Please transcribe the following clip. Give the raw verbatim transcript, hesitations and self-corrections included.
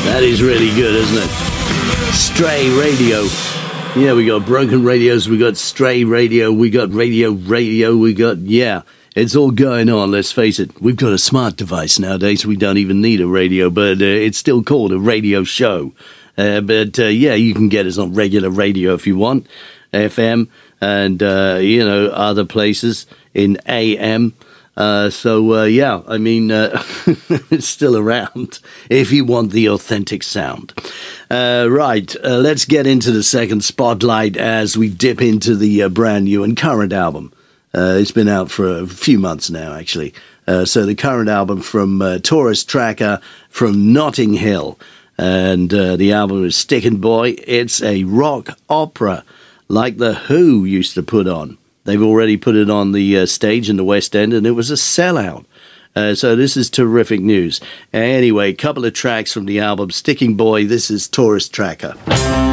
That is really good, isn't it? Stray Radio. Yeah, we got broken radios, we got stray radio, we got radio radio, we got, yeah, it's all going on, let's face it. We've got a smart device nowadays, we don't even need a radio, but uh, it's still called a radio show. Uh, but, uh, yeah, you can get us on regular radio if you want, F M, and, uh, you know, other places in A M. Uh, so, uh, yeah, I mean, uh, it's still around if you want the authentic sound. Uh, right, uh, let's get into the second spotlight as we dip into the uh, brand new and current album. Uh, it's been out for a few months now, actually. Uh, so the current album from uh, Tourist Tracker from Notting Hill. And uh, the album is Stickin' Boy. It's a rock opera like The Who used to put on. They've already put it on the uh, stage in the West End, and it was a sellout. Uh, so this is terrific news. Anyway, a couple of tracks from the album Stickin' Boy. This is Tourist Tracker.